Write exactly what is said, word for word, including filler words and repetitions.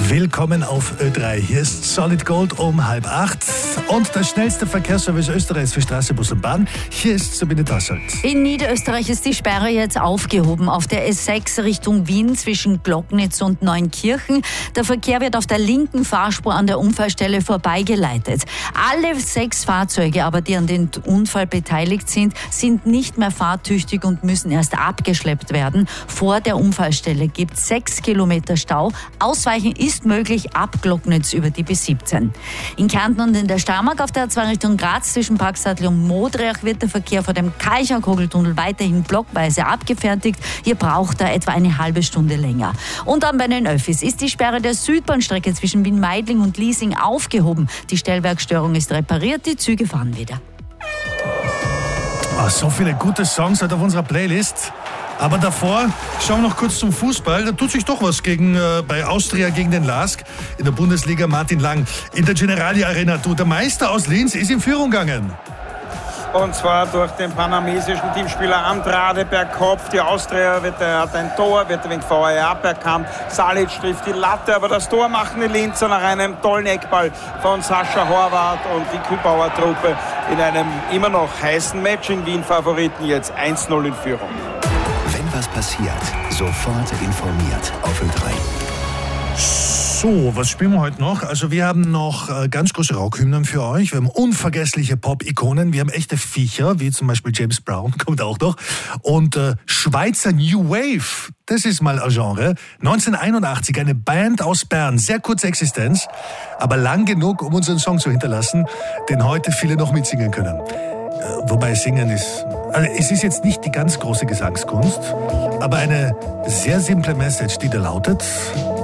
Willkommen auf Ö drei. Hier ist Solid Gold um halb acht und der schnellste Verkehrsservice Österreichs für Straße, Bus und Bahn. Hier ist Sabine Dasselt. In Niederösterreich ist die Sperre jetzt aufgehoben auf der S sechs Richtung Wien zwischen Glocknitz und Neunkirchen. Der Verkehr wird auf der linken Fahrspur an der Unfallstelle vorbeigeleitet. Alle sechs Fahrzeuge aber, die an dem Unfall beteiligt sind, sind nicht mehr fahrtüchtig und müssen erst abgeschleppt werden. Vor der Unfallstelle gibt es sechs Kilometer Stau. Ausweichen ist möglich ab Glocknitz über die B siebzehn. In Kärnten und in der Steiermark auf der A zwei Richtung Graz zwischen Parkstadl und Modriach wird der Verkehr vor dem Kaicher-Kogeltunnel weiterhin blockweise abgefertigt. Hier braucht er etwa eine halbe Stunde länger. Und dann bei den Öffis ist die Sperre der Südbahnstrecke zwischen Wien-Meidling und Liesing aufgehoben. Die Stellwerkstörung ist repariert, die Züge fahren wieder. Oh, so viele gute Songs heute auf unserer Playlist. Aber davor schauen wir noch kurz zum Fußball. Da tut sich doch was gegen, äh, bei Austria gegen den Lask in der Bundesliga. Martin Lang in der Generali Arena. Du, der Meister aus Linz ist in Führung gegangen. Und zwar durch den panamesischen Teamspieler Andrade per Kopf. Die Austria wird, er hat ein Tor, wird wegen V A R aberkannt. Salic trifft die Latte, aber das Tor machen die Linzer nach einem tollen Eckball von Sascha Horvath und die Kühlbauer Truppe in einem immer noch heißen Match in Wien. Favoriten jetzt eins null in Führung. Wenn was passiert, sofort informiert auf Ö drei. So, was spielen wir heute noch? Also wir haben noch äh, ganz große Rockhymnen für euch. Wir haben unvergessliche Pop-Ikonen. Wir haben echte Viecher, wie zum Beispiel James Brown, kommt auch noch. Und äh, Schweizer New Wave, das ist mal ein Genre. neunzehnhunderteinundachtzig, eine Band aus Bern. Sehr kurze Existenz, aber lang genug, um unseren Song zu hinterlassen, den heute viele noch mitsingen können. Äh, wobei Singen ist... Also es ist jetzt nicht die ganz große Gesangskunst, aber eine sehr simple Message, die da lautet...